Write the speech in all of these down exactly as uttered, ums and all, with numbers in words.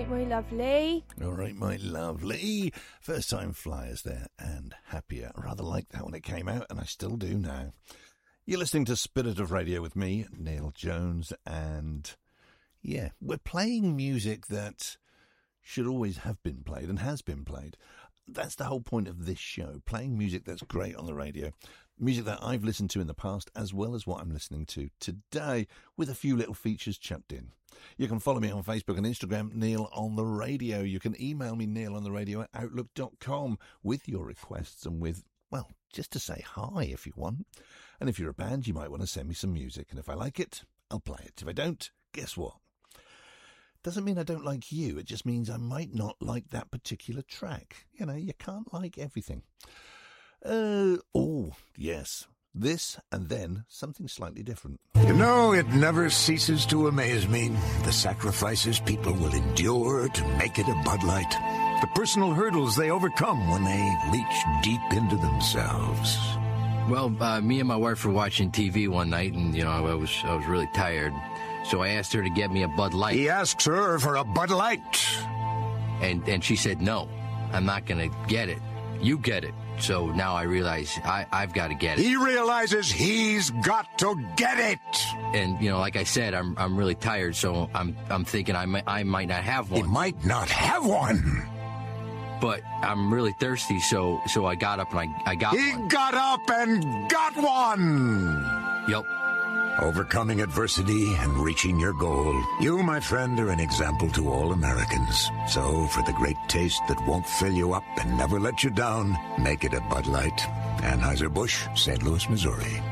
right, my lovely. All right, my lovely. First time flyers there, and happier. I rather liked that when it came out, and I still do now. You're listening to Spirit of Radio with me, Neil Jones, and yeah, we're playing music that should always have been played and has been played. That's the whole point of this show, playing music that's great on the radio, music that I've listened to in the past, as well as what I'm listening to today, with a few little features chucked in. You can follow me on Facebook and Instagram, Neil on the Radio. You can email me, Neil on the Radio at outlook dot com, with your requests and with, well, just to say hi if you want. And if you're a band, you might want to send me some music. And if I like it, I'll play it. If I don't, guess what? Doesn't mean I don't like you. It just means I might not like that particular track. You know, you can't like everything. Uh, oh, yes. This and then something slightly different. You know, it never ceases to amaze me, the sacrifices people will endure to make it a Bud Light. The personal hurdles they overcome when they reach deep into themselves. Well, uh, me and my wife were watching T V one night, and, you know, I was I was really tired. So I asked her to get me a Bud Light. He asks her for a Bud Light. And, and she said, no, I'm not going to get it. You get it. So now I realize I, I've got to get it. He realizes he's got to get it. And, you know, like I said, I'm I'm really tired, so I'm I'm thinking I might, I might not have one. He might not have one. But I'm really thirsty, so so I got up and I, I got he one. He got up and got one. Yep. Overcoming adversity and reaching your goal. You, my friend, are an example to all Americans. So, for the great taste that won't fill you up and never let you down, make it a Bud Light. Anheuser-Busch, Saint Louis, Missouri.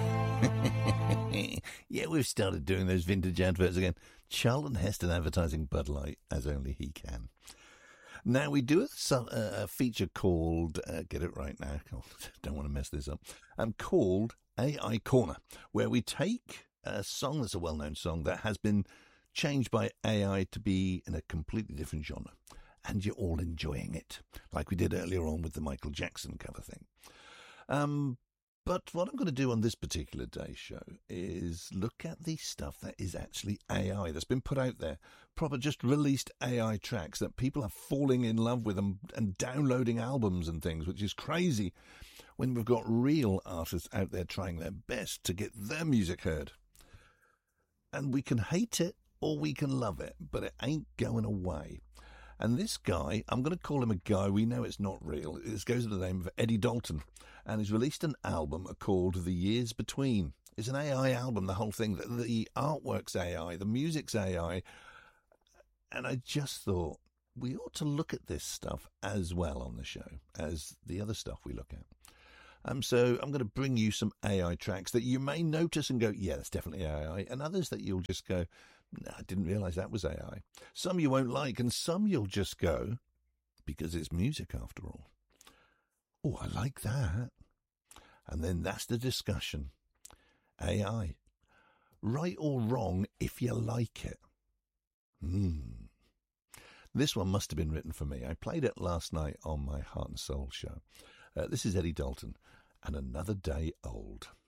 Yeah, we've started doing those vintage adverts again. Charlton Heston advertising Bud Light as only he can. Now, we do a, a feature called, uh, get it right now, don't want to mess this up, um, called A I Corner, where we take a song that's a well-known song that has been changed by A I to be in a completely different genre, and you're all enjoying it, like we did earlier on with the Michael Jackson cover thing. Um, but what I'm going to do on this particular day's show is look at the stuff that is actually A I, that's been put out there, proper just released A I tracks that people are falling in love with and, and downloading albums and things, which is crazy when we've got real artists out there trying their best to get their music heard. And we can hate it or we can love it, but it ain't going away. And this guy, I'm going to call him a guy, we know it's not real. This goes under the name of Eddie Dalton, and he's released an album called The Years Between. It's an A I album, the whole thing. The, the artwork's A I, the music's A I. And I just thought we ought to look at this stuff as well on the show as the other stuff we look at. Um, so I'm going to bring you some A I tracks that you may notice and go, yeah, that's definitely A I, and others that you'll just go, no, I didn't realise that was A I. Some you won't like, and some you'll just go, because it's music after all. Oh, I like that. And then that's the discussion. A I. Right or wrong if you like it. Hmm. This one must have been written for me. I played it last night on my Heart and Soul show. Uh, this is Eddie Dalton and Another Day Old.